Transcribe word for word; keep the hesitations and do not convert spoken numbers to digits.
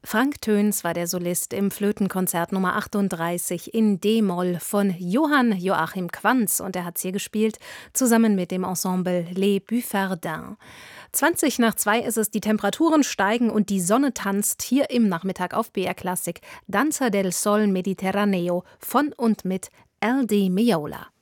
Frank Töns war der Solist im Flötenkonzert Nummer achtunddreißig in D-Moll von Johann Joachim Quanz, und er hat es hier gespielt, zusammen mit dem Ensemble Les Buffardins. zwanzig nach zwei ist es, die Temperaturen steigen und die Sonne tanzt hier im Nachmittag auf B R Klassik. Danza del Sol Mediterraneo von und mit L D Meola.